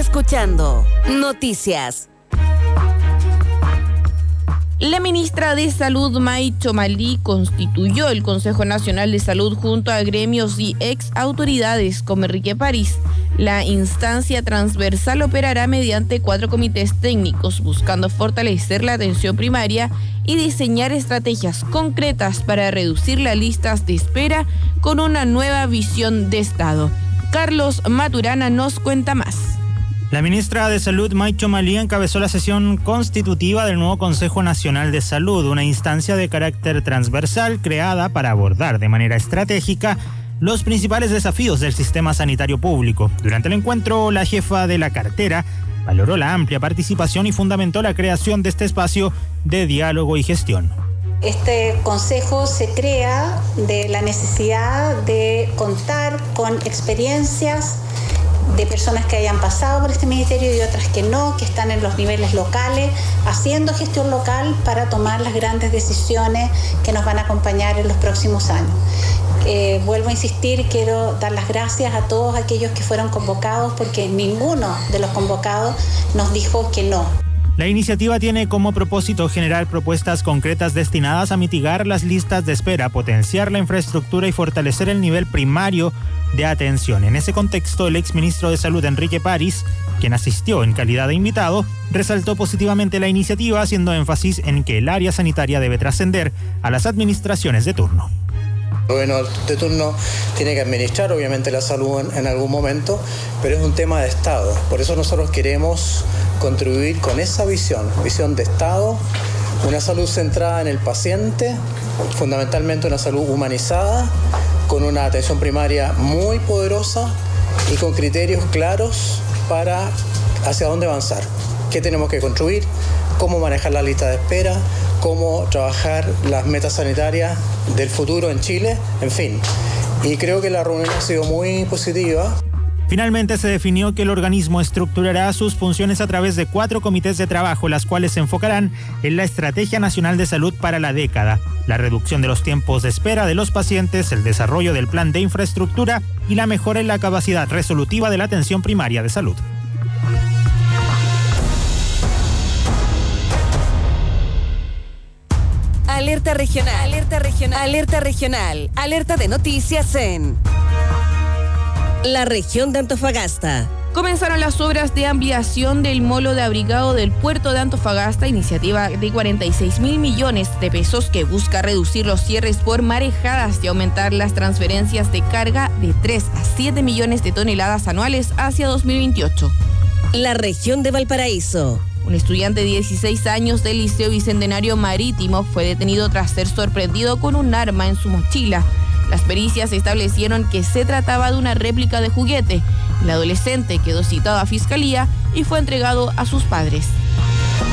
escuchando Noticias. La ministra de Salud, May Chomalí, constituyó el Consejo Nacional de Salud junto a gremios y ex autoridades como Enrique París. La instancia transversal operará mediante 4 comités técnicos, buscando fortalecer la atención primaria y diseñar estrategias concretas para reducir las listas de espera con una nueva visión de Estado. Carlos Maturana nos cuenta más. La ministra de Salud, May Chomalí, encabezó la sesión constitutiva del nuevo Consejo Nacional de Salud, una instancia de carácter transversal creada para abordar de manera estratégica los principales desafíos del sistema sanitario público. Durante el encuentro, la jefa de la cartera valoró la amplia participación y fundamentó la creación de este espacio de diálogo y gestión. Este consejo se crea de la necesidad de contar con experiencias de personas que hayan pasado por este ministerio y otras que no, que están en los niveles locales, haciendo gestión local para tomar las grandes decisiones que nos van a acompañar en los próximos años. Vuelvo a insistir, quiero dar las gracias a todos aquellos que fueron convocados, porque ninguno de los convocados nos dijo que no. La iniciativa tiene como propósito generar propuestas concretas destinadas a mitigar las listas de espera, potenciar la infraestructura y fortalecer el nivel primario de atención. En ese contexto, el exministro de Salud, Enrique París, quien asistió en calidad de invitado, resaltó positivamente la iniciativa, haciendo énfasis en que el área sanitaria debe trascender a las administraciones de turno. El gobierno de turno tiene que administrar obviamente la salud en algún momento, pero es un tema de Estado. Por eso nosotros queremos contribuir con esa visión de Estado, una salud centrada en el paciente, fundamentalmente una salud humanizada, con una atención primaria muy poderosa y con criterios claros para hacia dónde avanzar, qué tenemos que construir, cómo manejar la lista de espera, cómo trabajar las metas sanitarias del futuro en Chile, en fin. Y creo que la reunión ha sido muy positiva. Finalmente se definió que el organismo estructurará sus funciones a través de 4 comités de trabajo, las cuales se enfocarán en la Estrategia Nacional de Salud para la década, la reducción de los tiempos de espera de los pacientes, el desarrollo del plan de infraestructura y la mejora en la capacidad resolutiva de la atención primaria de salud. Alerta regional, alerta regional, alerta regional, alerta de noticias en la región de Antofagasta. Comenzaron las obras de ampliación del molo de abrigado del puerto de Antofagasta, iniciativa de 46.000 millones de pesos que busca reducir los cierres por marejadas y aumentar las transferencias de carga de 3 a 7 millones de toneladas anuales hacia 2028. La región de Valparaíso. Un estudiante de 16 años del Liceo Bicentenario Marítimo fue detenido tras ser sorprendido con un arma en su mochila. Las pericias establecieron que se trataba de una réplica de juguete. El adolescente quedó citado a fiscalía y fue entregado a sus padres.